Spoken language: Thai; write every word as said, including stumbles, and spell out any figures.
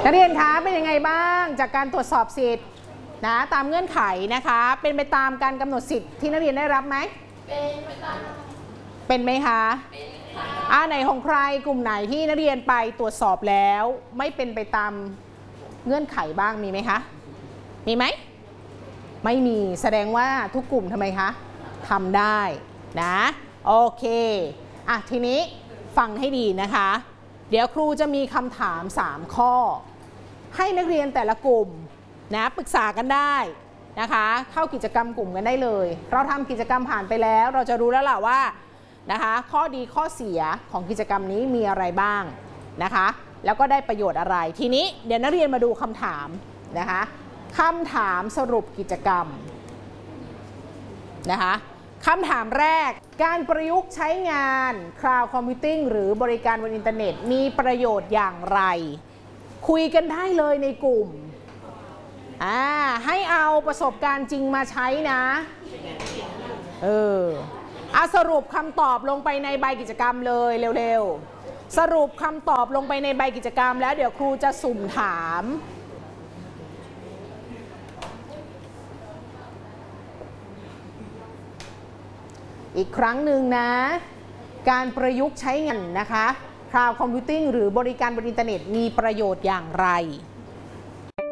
นักเรียนคะเป็นยังไงบ้างจากการตรวจสอบสิทธิ์นะตามเงื่อนไขนะคะเป็นไปตามการกำหนดสิทธิ์ที่นักเรียนได้รับไหมเป็นไปตามเป็นไหมคะเป็นค่ะอ่าไหนของใครกลุ่มไหนที่นักเรียนไปตรวจสอบแล้วไม่เป็นไปตามเงื่อนไขบ้างมีไหมคะมีไหมไม่มีแสดงว่าทุกกลุ่มทำไมคะทำได้นะโอเคอ่ะทีนี้ฟังให้ดีนะคะเดี๋ยวครูจะมีคำถามสามข้อให้นักเรียนแต่ละกลุ่มนะปรึกษากันได้นะคะเข้ากิจกรรมกลุ่มกันได้เลยเราทำกิจกรรมผ่านไปแล้วเราจะรู้แล้วล่ะว่านะคะข้อดีข้อเสียของกิจกรรมนี้มีอะไรบ้างนะคะแล้วก็ได้ประโยชน์อะไรทีนี้เดี๋ยวนักเรียนมาดูคำถามนะคะคำถามสรุปกิจกรรมนะคะคำถามแรกการประยุกต์ใช้งาน Cloud Computing หรือบริการบนอินเทอร์เน็ตมีประโยชน์อย่างไรคุยกันได้เลยในกลุ่มอ่าให้เอาประสบการณ์จริงมาใช้นะเออเอาสรุปคำตอบลงไปในใบกิจกรรมเลยเร็วๆสรุปคำตอบลงไปในใบกิจกรรมแล้วเดี๋ยวครูจะสุ่มถามอีกครั้งหนึ่งนะการประยุกต์ใช้งานนะคะ Cloud Computing หรือบริการบนอินเทอร์เน็ตมีประโยชน์อย่างไร